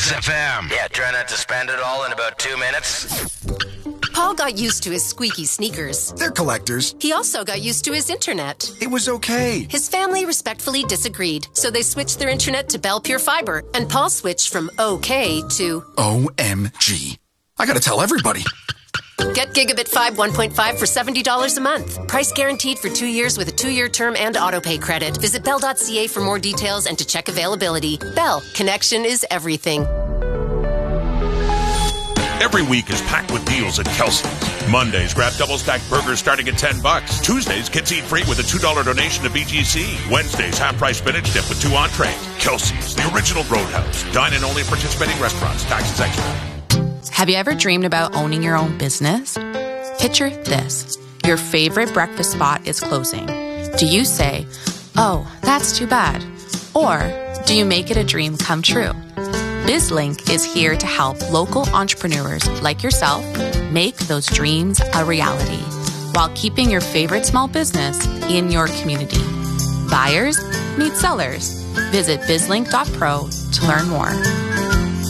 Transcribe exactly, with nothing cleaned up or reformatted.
Kiss F M. Yeah, try not to spend it all in about two minutes. Paul got used to his squeaky sneakers. They're collectors. He also got used to his internet. It was okay. His family respectfully disagreed, so they switched their internet to Bell Pure Fiber, and Paul switched from okay to O M G. I gotta tell everybody. Get Gigabit Fibe one point five for seventy dollars a month. Price guaranteed for two years with a two-year term and autopay credit. Visit bell dot c a for more details and to check availability. Bell, connection is everything. Every week is packed with deals at Kelsey's. Mondays, grab double-stacked burgers starting at ten bucks. Tuesdays, kids eat free with a two dollar donation to B G C. Wednesdays, half-price spinach dip with two entrees. Kelsey's, the original Roadhouse. Dine-in only at participating restaurants. Taxes extra. Have you ever dreamed about owning your own business? Picture this. Your favorite breakfast spot is closing. Do you say, oh, that's too bad? Or do you make it a dream come true? BizLink is here to help local entrepreneurs like yourself make those dreams a reality while keeping your favorite small business in your community. Buyers meet sellers. Visit bizlink dot pro to learn more.